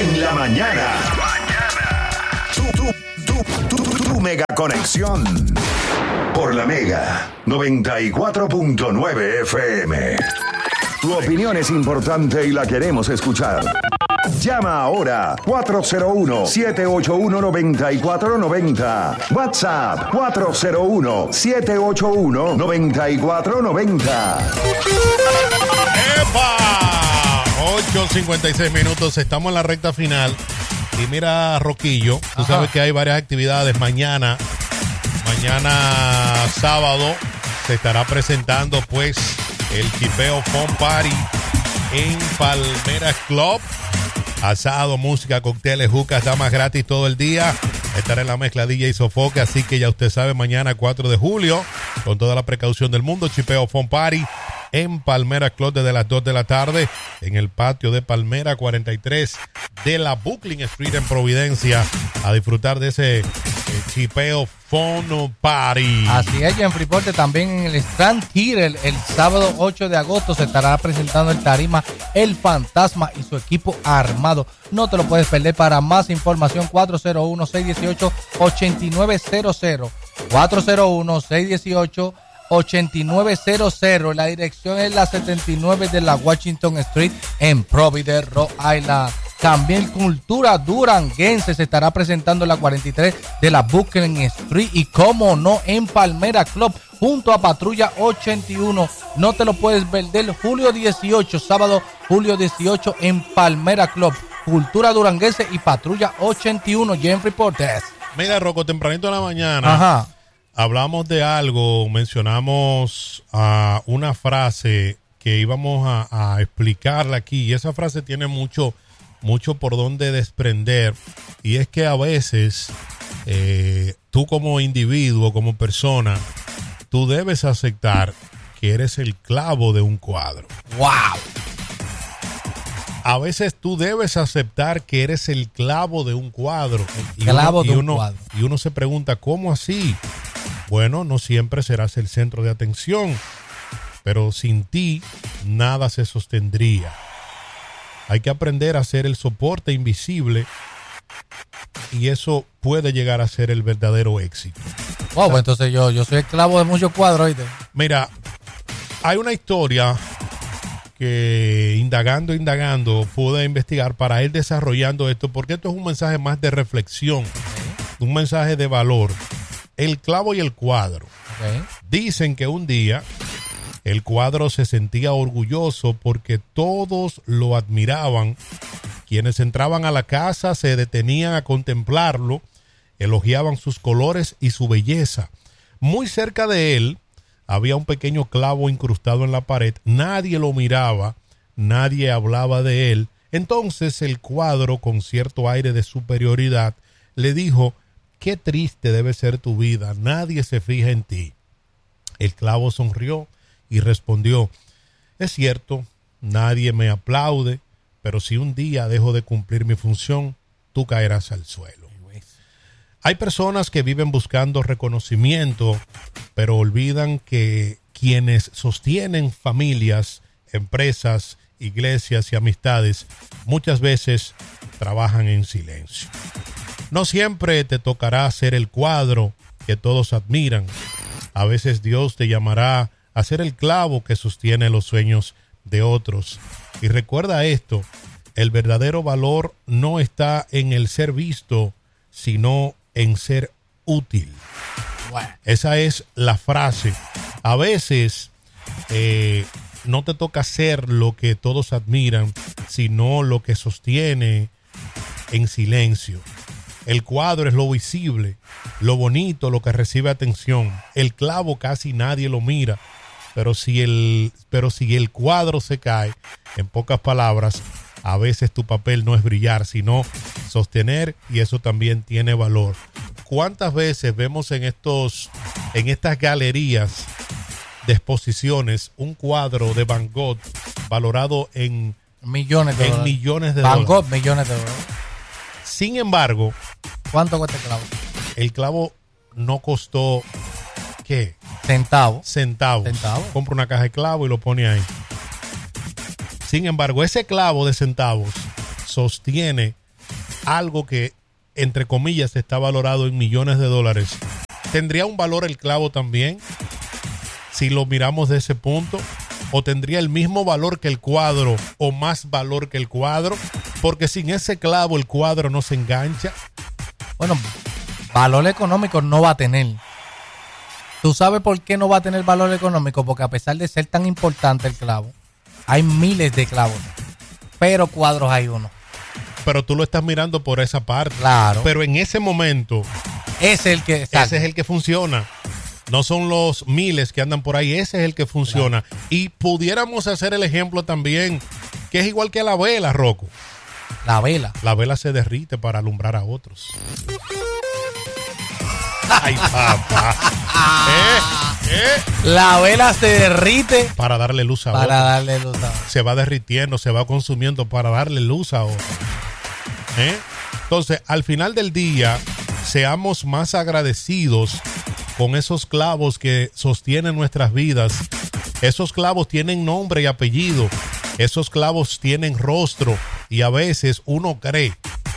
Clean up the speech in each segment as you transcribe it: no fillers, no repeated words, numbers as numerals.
en la mañana. Tu mega conexión. Por la Mega 94.9 FM. Tu opinión es importante y la queremos escuchar. Llama ahora 401-781-9490. WhatsApp 401-781-9490. ¡Epa! 8:56 minutos, estamos en la recta final. Y mira, Roquillo, tú sabes que hay varias actividades. Mañana sábado se estará presentando pues el Chipeo Fun Party en Palmera Club. Asado, música, cócteles, jucas, damas gratis todo el día. Estará en la mezcla DJ Sofoque, así que ya usted sabe, mañana 4 de julio, con toda la precaución del mundo, Chipeo Fun Party en Palmera Club desde las 2 de la tarde, en el patio de Palmera 43 de la Brooklyn Street en Providencia, a disfrutar de ese Chipeo Fun Party. Así es, en Freeport también en el Strand Theater el sábado 8 de agosto se estará presentando el tarima El Fantasma y su equipo armado. No te lo puedes perder. Para más información 401-618-8900 401-618-8900. La dirección es la 79 de la Washington Street en Providence, Rhode Island. También Cultura Duranguense se estará presentando en la 43 de la Brooklyn Street y como no en Palmera Club junto a Patrulla 81. No te lo puedes perder. Julio 18, sábado julio 18 en Palmera Club. Cultura Duranguense y Patrulla 81. Jeffrey Portes. Mira, Rocco, tempranito en la mañana hablamos de algo, mencionamos una frase que íbamos a explicarla aquí, y esa frase tiene mucho por donde desprender, y es que a veces tú como individuo, como persona, tú debes aceptar que eres el clavo de un cuadro. ¡Wow! A veces tú debes aceptar que eres el clavo de un cuadro. Y uno se pregunta, ¿cómo así? Bueno, no siempre serás el centro de atención, pero sin ti nada se sostendría. Hay que aprender a ser el soporte invisible y eso puede llegar a ser el verdadero éxito. Wow, pues entonces yo soy el clavo de muchos cuadros, ¿oíste? Mira, hay una historia que indagando pude investigar para ir desarrollando esto, porque esto es un mensaje más de reflexión, un mensaje de valor. El clavo y el cuadro. Dicen que un día el cuadro se sentía orgulloso porque todos lo admiraban. Quienes entraban a la casa se detenían a contemplarlo, elogiaban sus colores y su belleza. Muy cerca de él había un pequeño clavo incrustado en la pared. Nadie lo miraba, nadie hablaba de él. Entonces el cuadro, con cierto aire de superioridad, le dijo: «Qué triste debe ser tu vida, nadie se fija en ti». El clavo sonrió y respondió: «Es cierto, nadie me aplaude, pero si un día dejo de cumplir mi función, tú caerás al suelo». Hay personas que viven buscando reconocimiento, pero olvidan que quienes sostienen familias, empresas, iglesias y amistades muchas veces trabajan en silencio. No siempre te tocará ser el cuadro que todos admiran. A veces Dios te llamará a ser el clavo que sostiene los sueños de otros. Y recuerda esto: el verdadero valor no está en el ser visto, sino en ser útil. Bueno. Esa es la frase. A veces no te toca ser lo que todos admiran, sino lo que sostiene en silencio. El cuadro es lo visible, lo bonito, lo que recibe atención. El clavo casi nadie lo mira, pero si el cuadro se cae, en pocas palabras, a veces tu papel no es brillar, sino sostener, y eso también tiene valor. ¿Cuántas veces vemos en estas galerías de exposiciones un cuadro de Van Gogh valorado en millones de dólares? Van Gogh, millones de dólares. Sin embargo, ¿cuánto cuesta el clavo? El clavo no costó, ¿qué? Centavos. Compra una caja de clavo y lo pone ahí. Sin embargo, ese clavo de centavos sostiene algo que, entre comillas, está valorado en millones de dólares, ¿tendría un valor el clavo también? Si lo miramos de ese punto, ¿o tendría el mismo valor que el cuadro o más valor que el cuadro? Porque sin ese clavo el cuadro no se engancha. Bueno, valor económico no va a tener. ¿Tú sabes por qué no va a tener valor económico? Porque a pesar de ser tan importante el clavo, hay miles de clavos, pero cuadros hay uno. Pero tú lo estás mirando por esa parte. Claro. Pero en ese momento, ese es el que funciona. No son los miles que andan por ahí, ese es el que funciona. Claro. Y pudiéramos hacer el ejemplo también, que es igual que la vela, Rocco. La vela. La vela se derrite para alumbrar a otros. Ay, papá. La vela se derrite para darle luz a otros. Se va derritiendo, se va consumiendo para darle luz a otros. Entonces, al final del día, seamos más agradecidos con esos clavos que sostienen nuestras vidas. Esos clavos tienen nombre y apellido. Esos clavos tienen rostro. Y a veces uno cree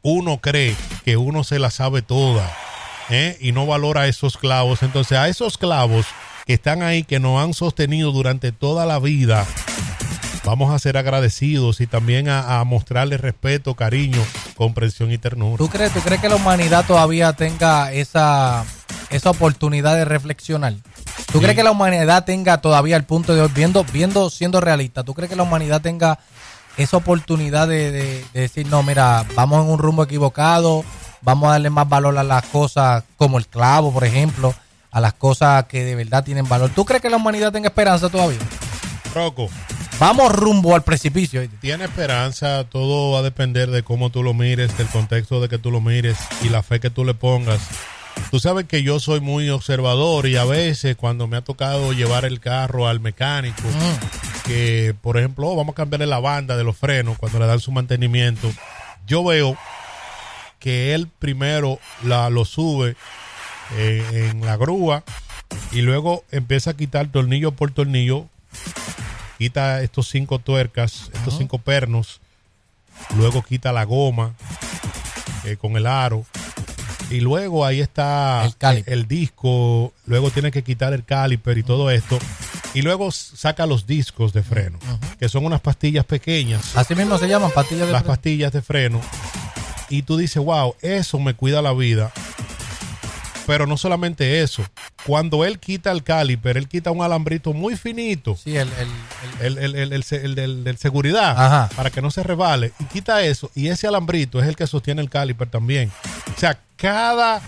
que uno se la sabe toda. Y no valora esos clavos. Entonces, a esos clavos que están ahí, que nos han sostenido durante toda la vida, vamos a ser agradecidos y también a mostrarle respeto, cariño, comprensión y ternura. ¿Tú crees que la humanidad todavía tenga esa oportunidad de reflexionar? ¿Tú crees que la humanidad tenga todavía el punto de hoy, viendo siendo realista, tú crees que la humanidad tenga esa oportunidad de decir, no, mira, vamos en un rumbo equivocado, vamos a darle más valor a las cosas como el clavo, por ejemplo, a las cosas que de verdad tienen valor? ¿Tú crees que la humanidad tenga esperanza todavía? Rocco, vamos rumbo al precipicio. Tiene esperanza, todo va a depender de cómo tú lo mires, del contexto de que tú lo mires y la fe que tú le pongas. Tú sabes que yo soy muy observador y a veces cuando me ha tocado llevar el carro al mecánico, que por ejemplo, vamos a cambiarle la banda de los frenos cuando le dan su mantenimiento, yo veo que él primero lo sube en la grúa y luego empieza a quitar tornillo por tornillo, quita estos 5 tuercas, estos 5 pernos, luego quita la goma con el aro y luego ahí está el disco, luego tiene que quitar el caliper y todo esto y luego saca los discos de freno, que son unas pastillas pequeñas. Así mismo se llaman pastillas de las freno. Pastillas de freno. Y tú dices, wow, eso me cuida la vida. Pero no solamente eso. Cuando él quita el caliper, él quita un alambrito muy finito. Sí, el del seguridad. Ajá. Para que no se resbale. Y quita eso. Y ese alambrito es el que sostiene el caliper también. O sea, cada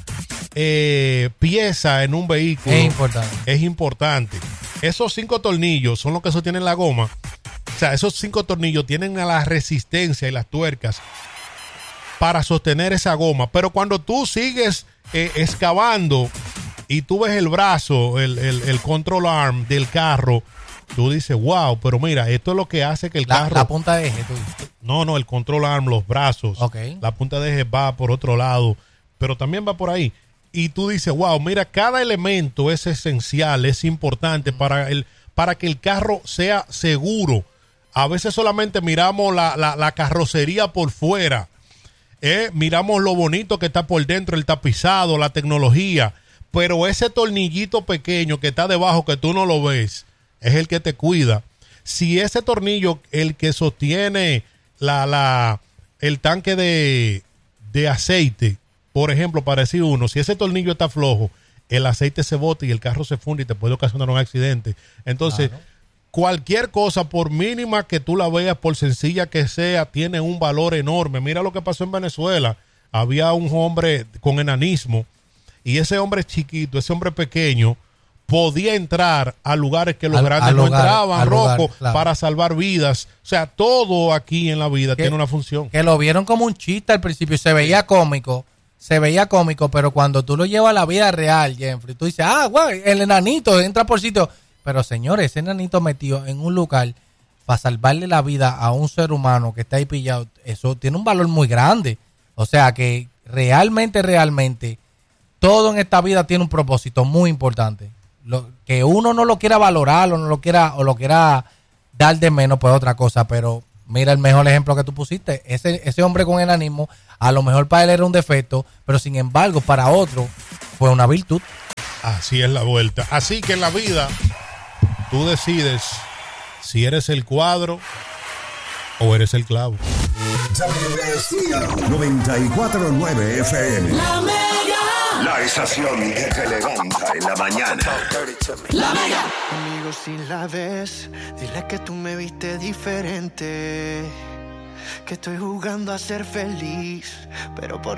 pieza en un vehículo es importante. Esos 5 tornillos son los que sostienen la goma. O sea, esos 5 tornillos tienen la resistencia y las tuercas para sostener esa goma. Pero cuando tú sigues excavando y tú ves el brazo, el control arm del carro, tú dices, wow, pero mira, esto es lo que hace que el carro... La punta de eje, tú dices. No, el control arm, los brazos. Okay. La punta de eje va por otro lado, pero también va por ahí. Y tú dices, wow, mira, cada elemento es esencial, es importante para que el carro sea seguro. A veces solamente miramos la carrocería por fuera. Miramos lo bonito que está por dentro, el tapizado, la tecnología, pero ese tornillito pequeño que está debajo que tú no lo ves es el que te cuida. Si ese tornillo, el que sostiene el tanque de aceite, por ejemplo, para decir uno, si ese tornillo está flojo, el aceite se bota y el carro se funde y te puede ocasionar un accidente. Entonces, claro, cualquier cosa, por mínima que tú la veas, por sencilla que sea, tiene un valor enorme. Mira lo que pasó en Venezuela. Había un hombre con enanismo y ese hombre chiquito, ese hombre pequeño, podía entrar a lugares que los grandes no entraban, Rocco, claro, para salvar vidas. O sea, todo aquí en la vida tiene una función. Que lo vieron como un chiste al principio y se veía cómico. Pero cuando tú lo llevas a la vida real, Jeffrey, tú dices, güey, el enanito entra por sitio. Pero señores, ese enanito metido en un lugar para salvarle la vida a un ser humano que está ahí pillado, eso tiene un valor muy grande. O sea que realmente, todo en esta vida tiene un propósito muy importante. Que uno no lo quiera valorar o lo quiera dar de menos, pues otra cosa. Pero mira el mejor ejemplo que tú pusiste. Ese hombre con enanismo A lo mejor para él era un defecto, pero sin embargo para otro fue una virtud. Así es la vuelta. Así que en la vida tú decides si eres el cuadro o eres el clavo. 94.9 FM. La Mega. La estación que te levanta en la mañana. La Mega. Amigo, si la ves, dile que tú me viste diferente. Que estoy jugando a ser feliz, pero por